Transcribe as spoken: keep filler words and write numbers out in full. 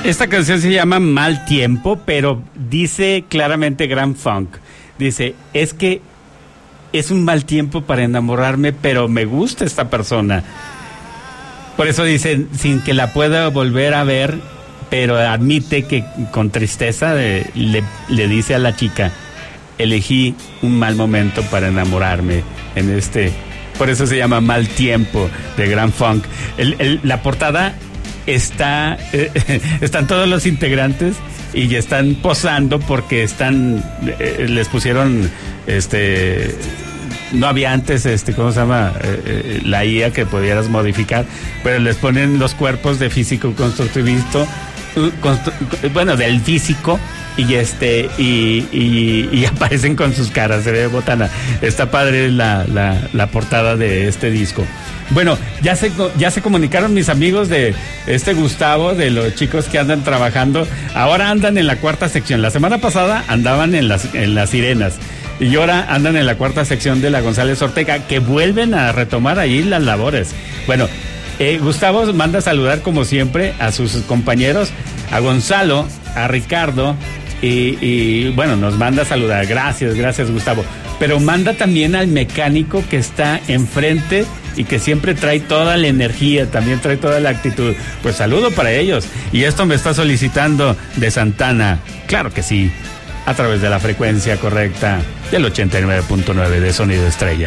Esta canción se llama Mal Tiempo, pero dice claramente Grand Funk. Dice, es que es un mal tiempo para enamorarme, pero me gusta esta persona. Por eso dice, sin que la pueda volver a ver, pero admite que con tristeza de, le, le dice a la chica, elegí un mal momento para enamorarme en este... Por eso se llama Mal Tiempo, de Grand Funk. El, el, la portada está... Eh, están todos los integrantes y están posando porque están... Eh, les pusieron... este no había antes, este ¿cómo se llama? Eh, eh, la I A que pudieras modificar, pero les ponen los cuerpos de físico constructivista, constru, bueno, del físico, y este y, y, y aparecen con sus caras, se ve botana. Está padre la, la, la portada de este disco. Bueno, ya se ya se comunicaron mis amigos de este Gustavo, de los chicos que andan trabajando. Ahora andan en la cuarta sección. La semana pasada andaban en las en las Sirenas. Y ahora andan en la cuarta sección de la González Ortega, que vuelven a retomar ahí las labores. Bueno, eh, Gustavo manda a saludar como siempre a sus compañeros, a Gonzalo, a Ricardo, y, y bueno, nos manda a saludar. Gracias, gracias Gustavo. Pero manda también al mecánico que está enfrente y que siempre trae toda la energía, también trae toda la actitud. Pues saludo para ellos. Y esto me está solicitando de Santana. Claro que sí, a través de la frecuencia correcta del ochenta y nueve punto nueve de Sonido Estrella.